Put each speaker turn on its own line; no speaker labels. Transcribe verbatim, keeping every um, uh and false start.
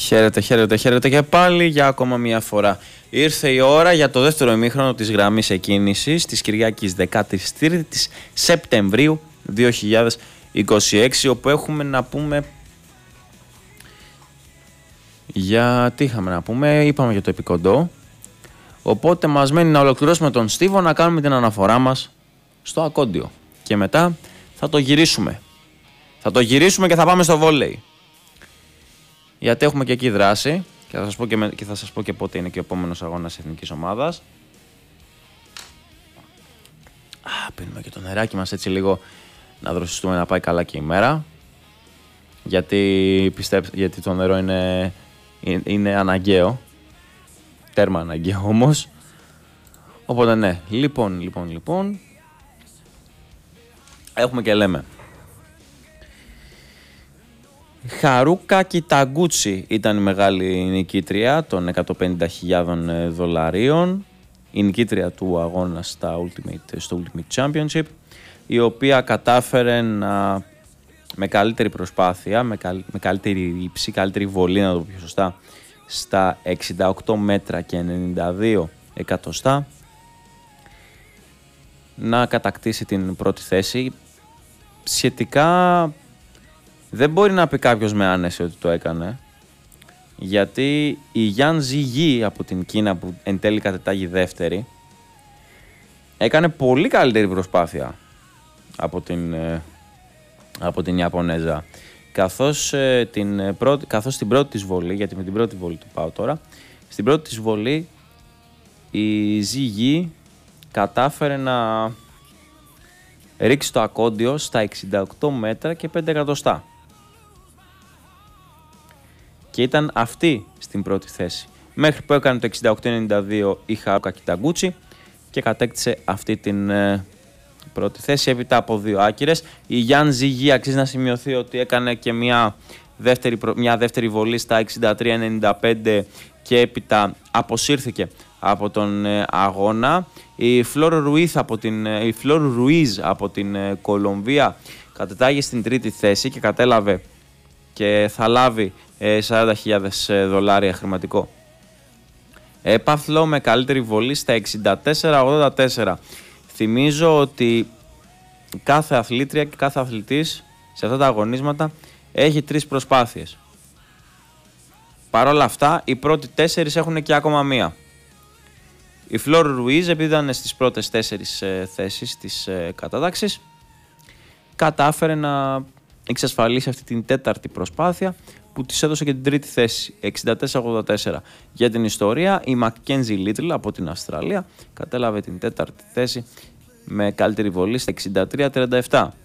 Χαίρετε, χαίρετε, χαίρετε και πάλι για ακόμα μια φορά. Ήρθε η ώρα για το δεύτερο ημίχρονο της γραμμής εκκίνησης της Κυριακής δεκατρείς Σεπτεμβρίου δύο χιλιάδες είκοσι έξι, όπου έχουμε να πούμε για τι είχαμε να πούμε, είπαμε για το επικοντό. Οπότε μας μένει να ολοκληρώσουμε τον Στίβο, να κάνουμε την αναφορά μας στο ακόντιο και μετά θα το γυρίσουμε. Θα το γυρίσουμε και θα πάμε στο βόλεϊ. Γιατί έχουμε και εκεί δράση και θα σας πω και, με, και, θα σας πω και πότε είναι και ο επόμενος αγώνας εθνικής ομάδας. Α, πίνουμε και το νεράκι μας έτσι λίγο να δροσιστούμε, να πάει καλά και η μέρα. Γιατί, πιστέψτε, γιατί το νερό είναι, είναι, είναι αναγκαίο. Τέρμα αναγκαίο όμως. Οπότε ναι, λοιπόν, λοιπόν, λοιπόν. Έχουμε και λέμε. Χαρούκα Κιταγκούτσι ήταν η μεγάλη νικήτρια των εκατόν πενήντα χιλιάδων δολαρίων. Η νικήτρια του αγώνα στα Ultimate, στο Ultimate Championship, η οποία κατάφερε να, με καλύτερη προσπάθεια, με, καλ, με καλύτερη ύψη, καλύτερη βολή, να το πω πιο σωστά, στα εξήντα οκτώ μέτρα και ενενήντα δύο εκατοστά, να κατακτήσει την πρώτη θέση. Σχετικά δεν μπορεί να πει κάποιος με άνεση ότι το έκανε, γιατί η Γιάν Ζιγί από την Κίνα, που εν τέλει κατετάγει δεύτερη, έκανε πολύ καλύτερη προσπάθεια από την, από την Ιαπωνέζα. Καθώς, ε, την πρώτη, καθώς την πρώτη της βολή, γιατί με την πρώτη βολή του πάω τώρα, στην πρώτη της βολή η Ζιγί κατάφερε να ρίξει το ακόντιο στα εξήντα οκτώ μέτρα και πέντε εκατοστά. Και ήταν αυτή στην πρώτη θέση. Μέχρι που έκανε το εξήντα οκτώ ενενήντα δύο η Χαρούκα Κιταγκούτσι και κατέκτησε αυτή την ε, πρώτη θέση έπειτα από δύο άκυρες. Η Γιάν Ζιγί, αξίζει να σημειωθεί ότι έκανε και μια δεύτερη, μια δεύτερη βολή στα εξήντα τρία ενενήντα πέντε και έπειτα αποσύρθηκε από τον ε, αγώνα. Η Φλόρ Ρουίζ από την, ε, η Φλόρ Ρουίζ από την ε, Κολομβία κατετάγει στην τρίτη θέση και κατέλαβε και θα λάβει ε, σαράντα χιλιάδες δολάρια χρηματικό έπαθλο με καλύτερη βολή στα εξήντα τέσσερα ογδόντα τέσσερα. Θυμίζω ότι κάθε αθλήτρια και κάθε αθλητής σε αυτά τα αγωνίσματα έχει τρεις προσπάθειες. Παρ' όλα αυτά, οι πρώτοι τέσσερις έχουν και ακόμα μία. Η Φλόρ Ρουίζ, επειδή ήταν στις πρώτες τέσσερις ε, θέσεις της ε, κατάταξης, κατάφερε να εξασφαλίσει αυτή την τέταρτη προσπάθεια που της έδωσε και την τρίτη θέση, εξήντα τέσσερα ογδόντα τέσσερα. Για την ιστορία, η Μακκένζι Λίτλ από την Αυστραλία κατέλαβε την τέταρτη θέση με καλύτερη βολή στα εξήντα τρία τριάντα επτά.